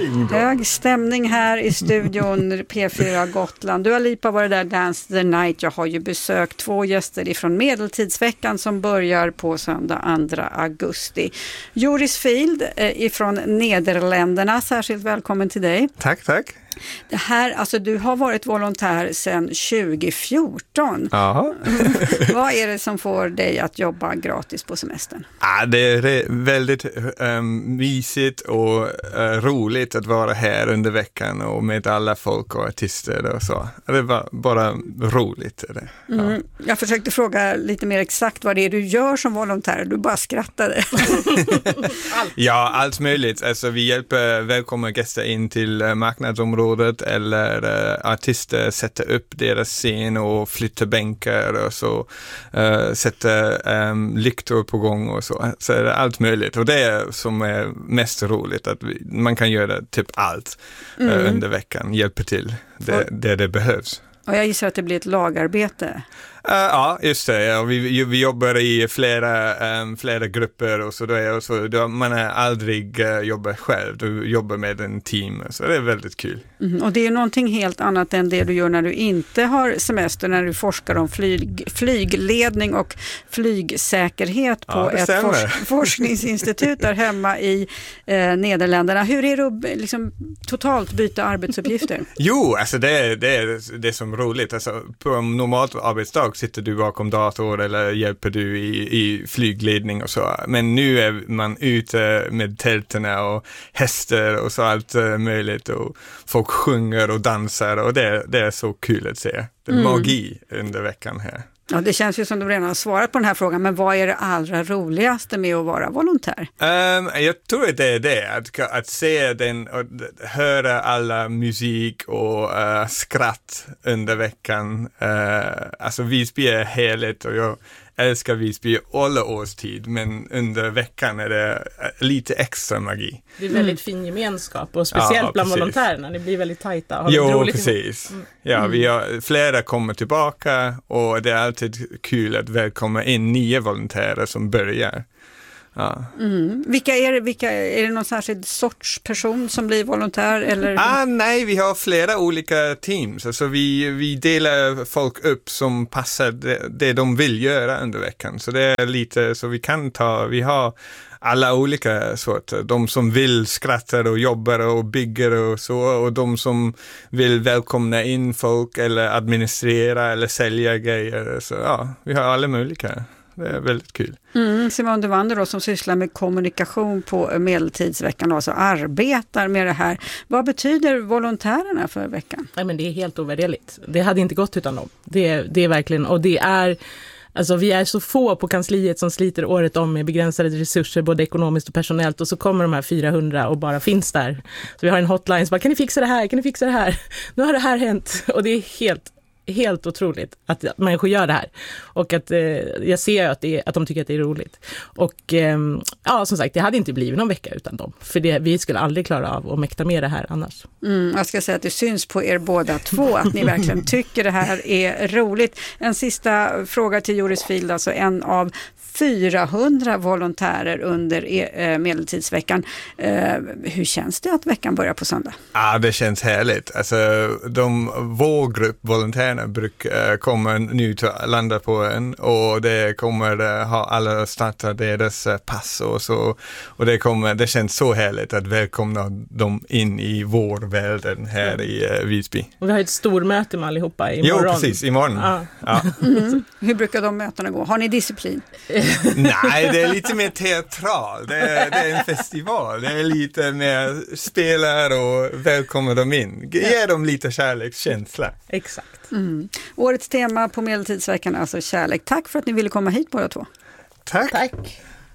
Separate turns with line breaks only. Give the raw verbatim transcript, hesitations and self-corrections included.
Hög stämning här i studion P fyra Gotland. Dua Lipa var det där, Dance the Night. Jag har ju besökt två gäster ifrån Medeltidsveckan som börjar på söndag andra augusti. Joris Field ifrån Nederländerna, särskilt välkommen till dig.
Tack, tack.
Det här, alltså du har varit volontär sedan tjugo fjorton.
Ja.
Vad är det som får dig att jobba gratis på semestern?
Ja, det är väldigt um, mysigt och uh, roligt att vara här under veckan och med alla folk och artister och så. Det var bara roligt. Är det. Ja.
Mm. Jag försökte fråga lite mer exakt vad det är du gör som volontär. Du bara skrattade.
allt. Ja, allt möjligt. Alltså, vi hjälper välkomna gäster in till uh, marknadsområdet eller uh, artister sätter upp deras scen och flyttar bänkar och så uh, sätter um, lyktor på gång och så. Så är det allt möjligt. Och det är som är mest roligt att vi, man kan göra typ allt uh, mm. under veckan. Hjälper till det, och, det det behövs.
Och jag gissar att det blir ett lagarbete.
Uh, ja, just det. Ja, vi, vi jobbar i flera, um, flera grupper och så, där, och så då, man är aldrig uh, jobbar själv. Du jobbar med en team, så det är väldigt kul.
Mm, och det är någonting helt annat än det du gör när du inte har semester, när du forskar om flyg, flygledning och flygsäkerhet på ja, ett fors- forskningsinstitut där hemma i eh, Nederländerna. Hur är det att liksom, totalt byta arbetsuppgifter?
Jo, alltså det är det, är det som är roligt. Alltså, på en normalt arbetsdag sitter du bakom dator eller hjälper du i, i flygledning och så. Men nu är man ute med tälterna och hästar och så allt möjligt och folk sjunger och dansar och det, det är så kul att se. Det är mm. magi under veckan här.
Ja, det känns ju som du redan har svarat på den här frågan, men vad är det allra roligaste med att vara volontär?
Um, jag tror att det är det, att, att se den och höra alla musik och uh, skratt under veckan. Uh, alltså Visby är heligt och jag älskar Visby alla årstid, men under veckan är det lite extra magi.
Det är väldigt mm. fin gemenskap och speciellt ja, bland volontärerna. Det blir väldigt tajta. Har
jo, precis. Mm. Ja, vi har, flera kommer tillbaka och det är alltid kul att välkomna in nya volontärer som börjar. Ja.
Mm. Vilka är det? Vilka, är det någon särskild sorts person som blir volontär? Eller?
Ah, nej, vi har flera olika teams. Alltså vi, vi delar folk upp som passar det, det de vill göra under veckan. Så det är lite så vi kan ta, vi har alla olika sorter. De som vill skratta och jobbar och bygger och så. Och de som vill välkomna in folk eller administrera eller sälja grejer. Så ja, vi har alla möjliga. Det är väldigt kul.
Mm, Simone de Wander då, som sysslar med kommunikation på Medeltidsveckan och alltså arbetar med det här. Vad betyder volontärerna för veckan?
Nej, men det är helt ovärderligt. Det hade inte gått utan dem. Det, det är verkligen, och det är, alltså vi är så få på kansliet som sliter året om med begränsade resurser, både ekonomiskt och personellt, och så kommer de här fyrahundra och bara finns där. Så vi har en hotline, så bara, kan ni fixa det här? Kan ni fixa det här? Nu har det här hänt, och det är helt helt otroligt att människor gör det här. Och att eh, jag ser att, det är, att de tycker att det är roligt. Och eh, ja, som sagt, det hade inte blivit någon vecka utan dem. För det, vi skulle aldrig klara av att mäkta med det här annars.
Mm, jag ska säga att det syns på er båda två att ni verkligen tycker det här är roligt. En sista fråga till Joris Field, alltså en av fyrahundra volontärer under eh, Medeltidsveckan. Eh, hur känns det att veckan börjar på söndag?
Ja, det känns härligt. Alltså, de, vår grupp volontärer brukar uh, komma nu till landa på en, och det kommer uh, ha alla starta deras uh, pass och så, och det kommer, det känns så härligt att välkomna dem in i vår världen här mm. i uh, Visby.
Och vi har ett stormöte med allihopa imorgon.
Jo, precis, imorgon. Ja. Ja.
Mm. Hur brukar de mötena gå? Har ni disciplin?
Nej, det är lite mer teatral. Det är, det är en festival. Det är lite mer spelar och välkomna dem in. Ge dem lite kärlekskänsla.
Exakt.
Mm. Årets tema på Medeltidsveckan är alltså kärlek. Tack för att ni ville komma hit båda två.
Tack.
Tack.